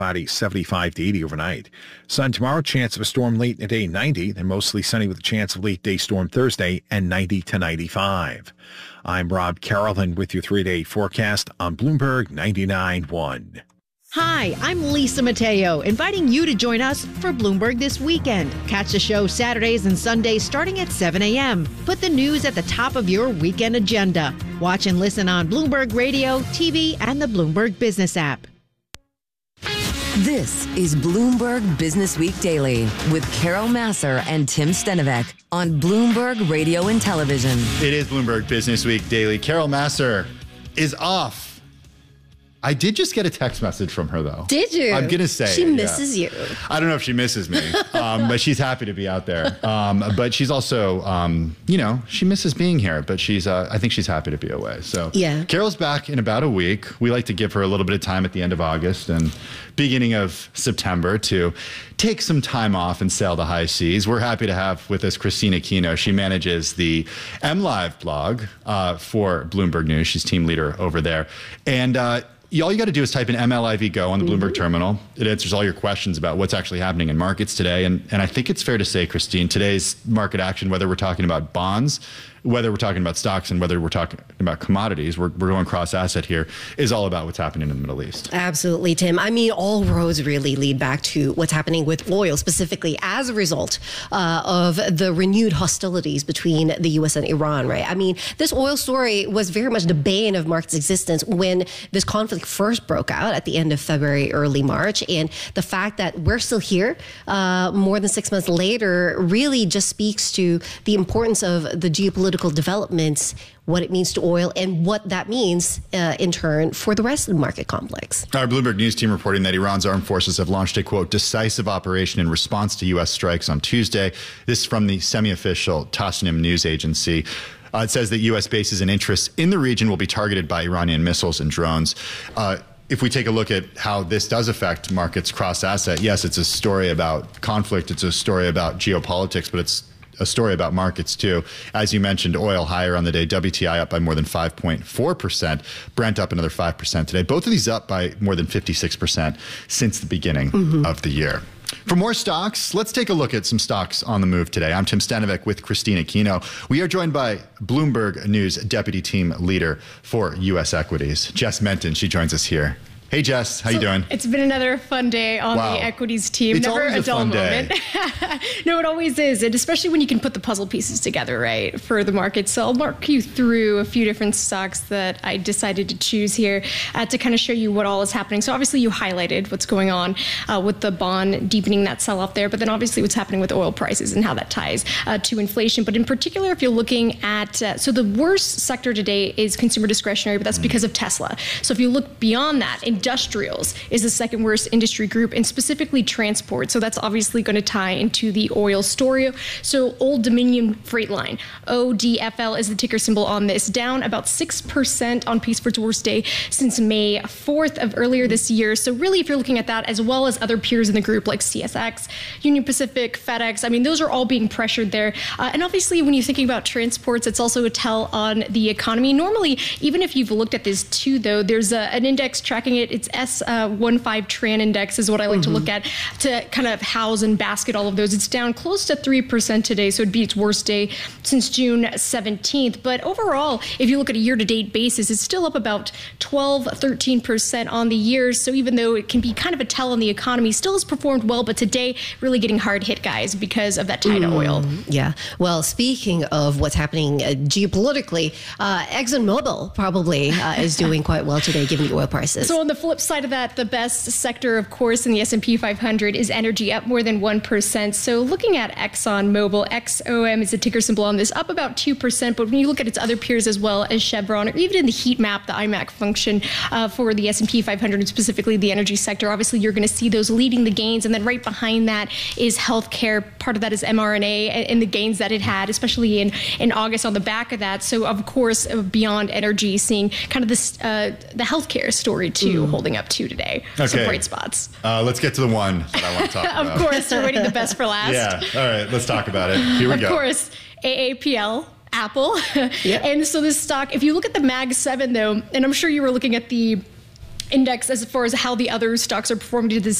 Cloudy, 75 to 80 overnight. Sun tomorrow, chance of a storm late in the day, 90. Then mostly sunny with a chance of late day storm Thursday, and 90 to 95. I'm Rob Carolyn with your 3-day forecast on Bloomberg 99.1. Hi, I'm Lisa Mateo, inviting you to join us for Bloomberg This Weekend. Catch the show Saturdays and Sundays starting at 7 a.m. Put the news at the top of your weekend agenda. Watch and listen on Bloomberg Radio, TV, and the Bloomberg Business app. This is Bloomberg Business Week Daily with Carol Massar and Tim Stenovec on Bloomberg Radio and Television. It is Bloomberg Business Week Daily. Carol Massar is off. I did just get a text message from her, though. Did you? I'm going to say she misses you. I don't know if she misses me, but she's happy to be out there. But she's also, she misses being here, but I think she's happy to be away. So yeah. Carol's back in about a week. We like to give her a little bit of time at the end of August and beginning of September to take some time off and sail the high seas. We're happy to have with us Christina Aquino. She manages the MLive blog for Bloomberg News. She's team leader over there. And all you got to do is type in MLIV Go on the Bloomberg terminal. It answers all your questions about what's actually happening in markets today. And I think it's fair to say, Christine, today's market action, whether we're talking about bonds, whether we're talking about stocks, and whether we're talking about commodities, we're going cross-asset here, is all about what's happening in the Middle East. Absolutely, Tim. I mean, all roads really lead back to what's happening with oil, specifically as a result of the renewed hostilities between the U.S. and Iran, right? I mean, this oil story was very much the bane of market's existence when this conflict first broke out at the end of February, early March. And the fact that we're still here more than 6 months later really just speaks to the importance of the geopolitical developments, what it means to oil, and what that means in turn for the rest of the market complex. Our Bloomberg News team reporting that Iran's armed forces have launched a, quote, decisive operation in response to U.S. strikes on Tuesday. This is from the semi-official Tasnim news agency. It says that U.S. bases and interests in the region will be targeted by Iranian missiles and drones. If we take a look at how this does affect markets cross-asset, yes, it's a story about conflict. It's a story about geopolitics, but it's a story about markets too. As you mentioned, oil higher on the day, WTI up by more than 5.4%, Brent up another 5% today. Both of these up by more than 56% since the beginning of the year. For more stocks, let's take a look at some stocks on the move today. I'm Tim Stenovec with Christina Aquino. We are joined by Bloomberg News Deputy Team Leader for U.S. Equities, Jess Menton. She joins us here. Hey, Jess, how you doing? It's been another fun day on the equities team. It's Never always a dull fun moment. No, it always is. And especially when you can put the puzzle pieces together, right, for the market. So I'll walk you through a few different stocks that I decided to choose here to kind of show you what all is happening. So obviously you highlighted what's going on with the bond deepening that sell-off there, but then obviously what's happening with oil prices and how that ties to inflation. But in particular, if you're looking at, so the worst sector today is consumer discretionary, but that's because of Tesla. So if you look beyond that, industrials is the second worst industry group, and specifically transport. So that's obviously going to tie into the oil story. So Old Dominion Freight Line, ODFL is the ticker symbol on this, down about 6% on pace for its worst day since May 4th of earlier this year. So really, if you're looking at that, as well as other peers in the group like CSX, Union Pacific, FedEx, I mean, those are all being pressured there. And obviously, when you're thinking about transports, it's also a tell on the economy. Normally, even if you've looked at this too, though, there's an index tracking it. It's S15 Tran Index is what I like to look at to kind of house and basket all of those. It's down close to 3% today, so it'd be its worst day since June 17th. But overall, if you look at a year-to-date basis, it's still up about 13% on the year. So even though it can be kind of a tell on the economy, still has performed well. But today, really getting hard hit, guys, because of that tie to oil. Yeah. Well, speaking of what's happening geopolitically, ExxonMobil probably is doing quite well today, given the oil prices. So on the flip side of that, the best sector, of course, in the S&P 500 is energy, up more than 1%. So looking at ExxonMobil, XOM is a ticker symbol on this, up about 2%. But when you look at its other peers as well as Chevron, or even in the heat map, the IMAC function for the S&P 500, and specifically the energy sector, obviously you're going to see those leading the gains. And then right behind that is healthcare. Part of that is mRNA and the gains that it had, especially in August on the back of that. So of course, beyond energy, seeing kind of this the healthcare story too, holding up too today. Okay. Some bright spots. Let's get to the one that I want to talk about. Of course, we're waiting the best for last. Yeah. All right. Let's talk about it. Here we go. Of course, AAPL. Apple. And so this stock, if you look at the Mag 7 though, and I'm sure you were looking at the index as far as how the other stocks are performing to this